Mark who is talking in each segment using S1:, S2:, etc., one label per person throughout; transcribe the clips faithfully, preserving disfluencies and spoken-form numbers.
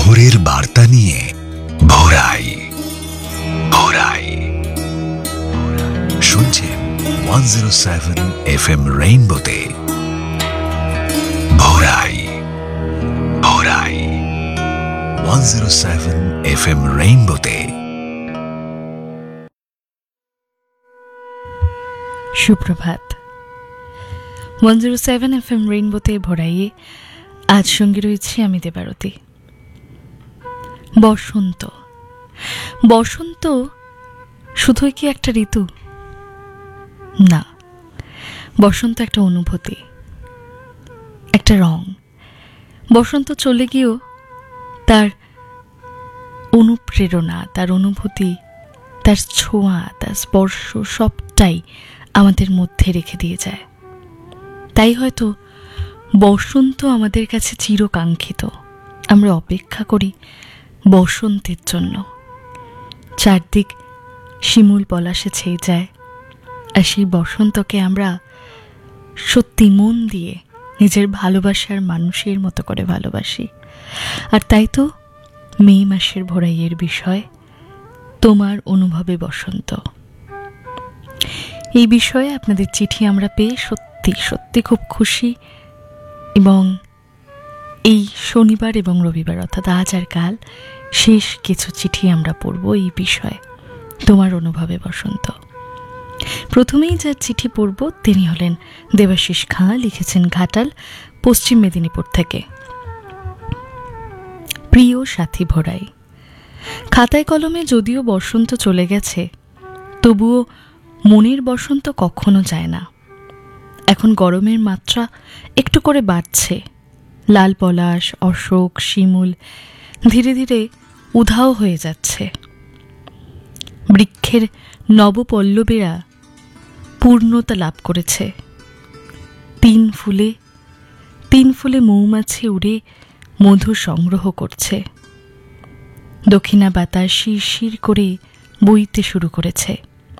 S1: ভোরের বার্তা নিয়ে ভোরাই ভোরাই শুনছেন one zero seven F M রেইনবোতে ভোরাই ভোরাই one zero seven F M রেইনবোতে।
S2: সুপ্রভাত। One zero seven F M রেইনবোতে ভোরাইয়ে আজ সঙ্গে রয়েছি আমি দেবারতী। বসন্ত বসন্ত শুধুই কি একটা ঋতু? না, বসন্ত একটা অনুভূতি, একটা রং। বসন্ত চলে গিয়েও তার অনুপ্রেরণা, তার অনুভূতি, তার ছোঁয়া, তার স্পর্শ সবটাই আমাদের মধ্যে রেখে দিয়ে যায়। তাই হয়তো বসন্ত আমাদের কাছে চিরকাঙ্ক্ষিত। আমরা অপেক্ষা করি বসন্তের জন্য। চারদিক শিমুল পলাশে ছেয়ে যায়, আর সেই বসন্তকে আমরা সত্যি মন দিয়ে নিজের ভালোবাসার মানুষের মতো করে ভালোবাসি। আর তাই তো মে মাসের ভোরাইয়ের বিষয় তোমার অনুভবে বসন্ত। এই বিষয়ে আপনাদের চিঠি আমরা পেয়ে সত্যি সত্যি খুব খুশি, এবং এই শনিবার এবং রবিবার অর্থাৎ আজ আর কাল শেষ কিছু চিঠি আমরা পড়ব এই বিষয়ে তোমার অনুভবে বসন্ত। প্রথমেই যার চিঠি পড়ব তিনি হলেন দেবাশিস খাঁ, লিখেছেন ঘাটাল, পশ্চিম মেদিনীপুর থেকে। প্রিয় সাথী ভোরাই, খাতায় কলমে যদিও বসন্ত চলে গেছে, তবুও মনের বসন্ত কখনো যায় না। এখন গরমের মাত্রা একটু করে বাড়ছে। লাল পলাশ, অশোক, শিমুল ধীরে ধীরে উধাও হয়ে যাচ্ছে। বৃক্ষের নবপল্লবীরা পূর্ণতা লাভ করেছে। তিন ফুলে তিন ফুলে মৌমাছি উড়ে মধু সংগ্রহ করছে। দক্ষিণা বাতাস শিরশির করে বইতে শুরু করেছে।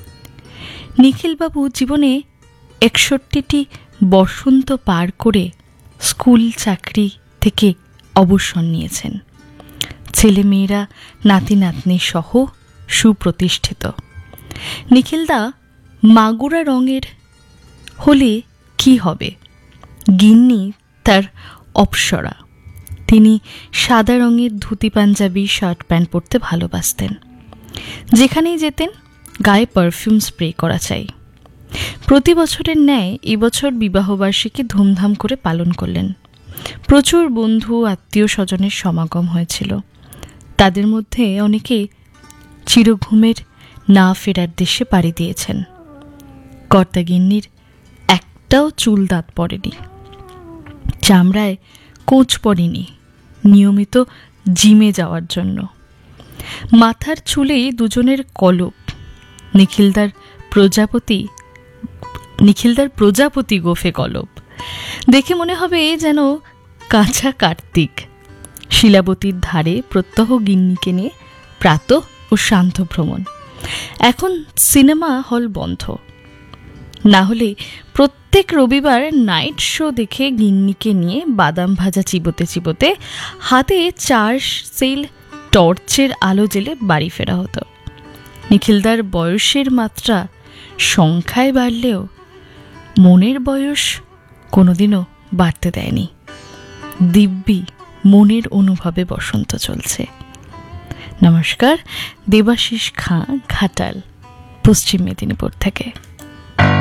S2: নিখিলবাবু জীবনে একষট্টিটি বসন্ত পার করে স্কুল চাকরি থেকে অবসর নিয়েছেন। ছেলে মেয়েরা নাতি নাতনি সহ সুপ্রতিষ্ঠিত। নিখিলদা মাগুরা রঙের হলে কি হবে, গিন্নি তার অপ্সরা। তিনি সাদা রঙের ধুতি পাঞ্জাবি শার্ট প্যান্ট পরতে ভালোবাসতেন। যেখানেই যেতেন গায়ে পারফিউম স্প্রে করা চাই। প্রতি বছরের ন্যায় এবছর বিবাহবার্ষিকী ধুমধাম করে পালন করলেন। প্রচুর বন্ধু আত্মীয় স্বজনের সমাগম হয়েছিল। তাদের মধ্যে অনেকে চিরঘুমের না ফেরার দেশে পাড়ি দিয়েছেন। কর্তাগিন্নির একটাও চুল দাঁত পড়েনি, চামড়ায় কোঁচ পড়েনি, নিয়মিত জিমে যাওয়ার জন্য। মাথার চুলেই দুজনের কলপ। নিখিলদার প্রজাপতি নিখিলদার প্রজাপতি গোফে কলপ দেখে মনে হবে যেন কাঁচা কার্তিক। শিলাবতীর ধারে প্রত্যহ গিন্নিকে নিয়ে প্রাতঃ ও শান্ত ভ্রমণ। এখন সিনেমা হল বন্ধ, না হলে প্রত্যেক রবিবার নাইট শো দেখে গিন্নিকে নিয়ে বাদাম ভাজা চিবোতে চিবোতে হাতে চার সেল টর্চের আলো জেলে বাড়ি ফেরা হতো। নিখিলদার বয়সের মাত্রা সংখ্যায় বাড়লেও মনের বয়স কোনোদিনও বাড়তে দেয়নি। দিব্যি মনের অনুভবে বসন্ত চলছে। নমস্কার, দেবাশিস খাঁ, ঘাটাল, পশ্চিম মেদিনীপুর থেকে।